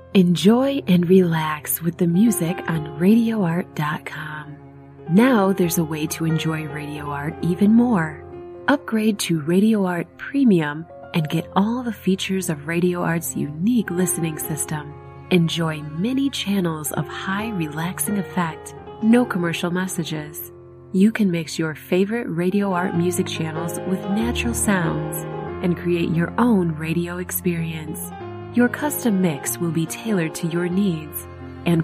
Enjoy and relax with the music on RadioArt.com. Now there's a way to enjoy Radio Art even more. Upgrade to Radio Art Premium and get all the features of Radio Art's unique listening system. Enjoy many channels of high relaxing effect, no commercial messages. You can mix your favorite Radio Art music channels with natural sounds and create your own radio experience. Your custom mix will be tailored to your needs.